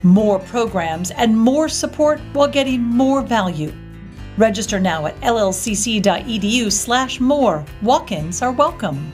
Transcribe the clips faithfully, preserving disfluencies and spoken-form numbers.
More programs and more support while getting more value. Register now at llcc.edu slash more. Walk-ins are welcome.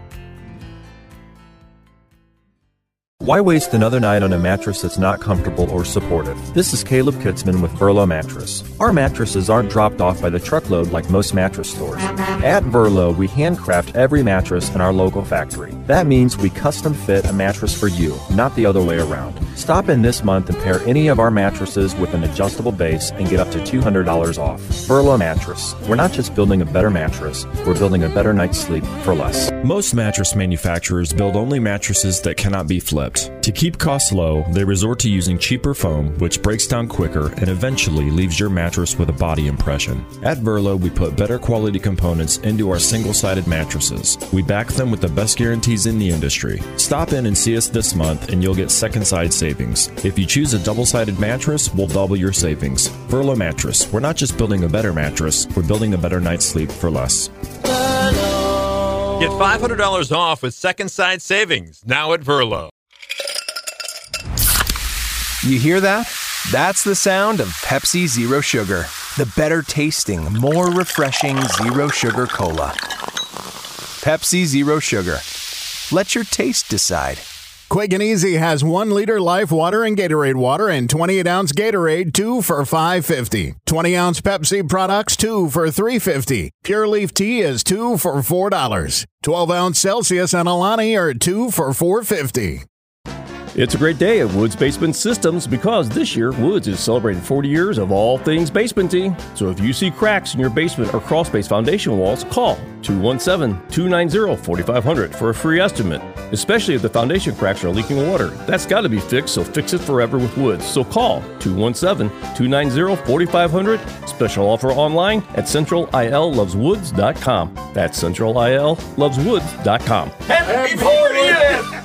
Why waste another night on a mattress that's not comfortable or supportive? This is Caleb Kitzman with Verlo Mattress. Our mattresses aren't dropped off by the truckload like most mattress stores. At Verlo, we handcraft every mattress in our local factory. That means we custom fit a mattress for you, not the other way around. Stop in this month and pair any of our mattresses with an adjustable base and get up to two hundred dollars off. Verlo Mattress. We're not just building a better mattress, we're building a better night's sleep for less. Most mattress manufacturers build only mattresses that cannot be flipped. To keep costs low, they resort to using cheaper foam, which breaks down quicker and eventually leaves your mattress with a body impression. At Verlo, we put better quality components into our single-sided mattresses. We back them with the best guarantees in the industry. Stop in and see us this month and you'll get second side savings. If you choose a double-sided mattress, we'll double your savings. Verlo Mattress. We're not just building a better mattress, we're building a better night's sleep for less. Get five hundred dollars off with second side savings now at Verlo. You hear that? That's the sound of Pepsi Zero Sugar. The better tasting, more refreshing Zero Sugar Cola. Pepsi Zero Sugar. Let your taste decide. Quick and Easy has one liter Life Water and Gatorade Water and twenty-eight ounce Gatorade, two for five fifty. twenty ounce Pepsi products, two for three fifty. Pure Leaf Tea is two for four dollars. twelve ounce Celsius and Alani are two for four fifty. It's a great day at Woods Basement Systems because this year Woods is celebrating forty years of all things basementy. So if you see cracks in your basement or crawl space foundation walls, call two one seven, two nine zero, four five zero zero for a free estimate. Especially if the foundation cracks are leaking water. That's got to be fixed, so fix it forever with Woods. So call two one seven, two nine zero, four five zero zero. Special offer online at central I L loves woods dot com. That's central I L loves woods dot com. Happy fortieth!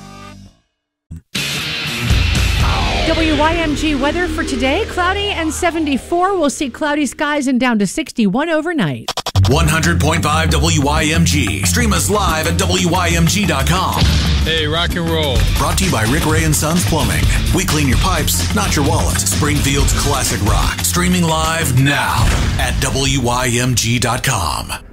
W Y M G weather for today, cloudy and seventy-four. We'll see cloudy skies and down to sixty-one overnight. one hundred point five W Y M G. Stream us live at W Y M G dot com. Hey, rock and roll. Brought to you by Rick Ray and Sons Plumbing. We clean your pipes, not your wallet. Springfield's classic rock. Streaming live now at W Y M G dot com.